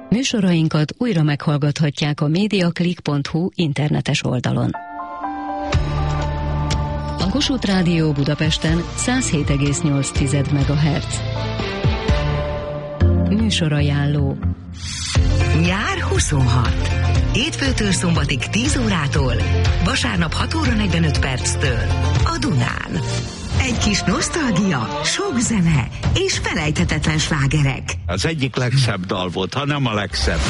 Műsorainkat újra meghallgathatják a mediaclick.hu internetes oldalon. A Kossuth Rádió Budapesten 107,8 MHz. Műsorajánló. Nyár 26. Hétfőtől szombatig 10 órától, vasárnap 6 óra 45 perctől a Dunán. Egy kis nosztalgia, sok zene és felejthetetlen slágerek. Az egyik legszebb dal volt, ha nem a legszebb.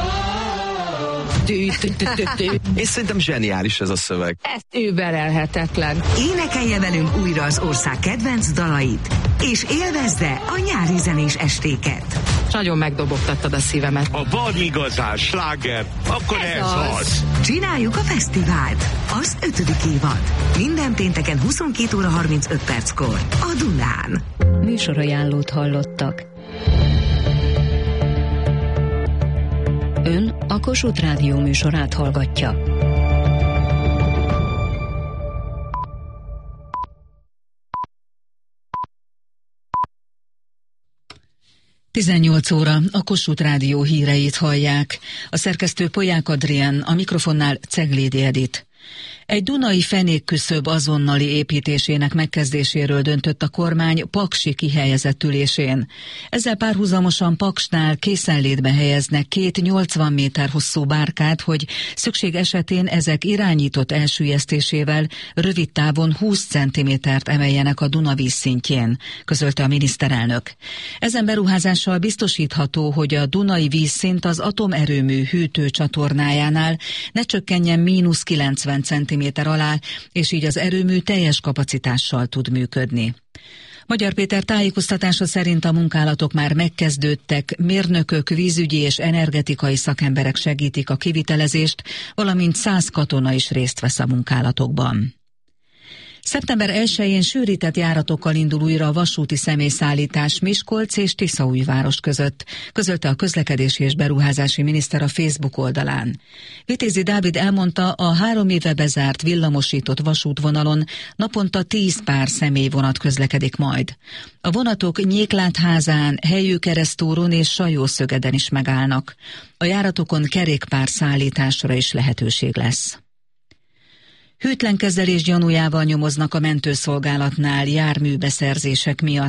És szerintem zseniális ez a szöveg. Ez überelhetetlen. Énekelje velünk újra az ország kedvenc dalait, és élvezze a nyári zenés estéket. Nagyon megdobogtattad a szívemet. Ha van igazán sláger, akkor ez az. Csináljuk a fesztivált, az 5. évad. Minden pénteken 22 óra 35 perckor a Dunán. Műsorajánlót hallottak. Ön a Kossuth Rádió műsorát hallgatja. Tizennyolc óra, a Kossuth Rádió híreit hallják. A szerkesztő Polyák Adrián, a mikrofonnál Ceglédi Edit. Egy dunai fenékküszöb azonnali építésének megkezdéséről döntött a kormány paksi kihelyezett ülésén. Ezzel párhuzamosan Paksnál készenlétbe helyeznek 2 80 méter hosszú bárkát, hogy szükség esetén ezek irányított elsüllyesztésével rövid távon 20 cm-t emeljenek a Duna vízszintjén, közölte a miniszterelnök. Ezen beruházással biztosítható, hogy a dunai vízszint az atomerőmű hűtőcsatornájánál ne csökkenjen -90 cm alá, és így az erőmű teljes kapacitással tud működni. Magyar Péter tájékoztatása szerint a munkálatok már megkezdődtek, mérnökök, vízügyi és energetikai szakemberek segítik a kivitelezést, valamint 100 katona is részt vesz a munkálatokban. Szeptember 1-én sűrített járatokkal indul újra a vasúti személyszállítás Miskolc és Tiszaújváros között, közölte a közlekedési és beruházási miniszter a Facebook oldalán. Vitézi Dávid elmondta, a 3 éve bezárt villamosított vasútvonalon naponta 10 pár személyvonat közlekedik majd. A vonatok Nyéklátházán, Helyőkeresztúron és Sajószögeden is megállnak. A járatokon kerékpár szállításra is lehetőség lesz. Hűtlen kezelés gyanújával nyomoznak a mentőszolgálatnál járműbeszerzések miatt.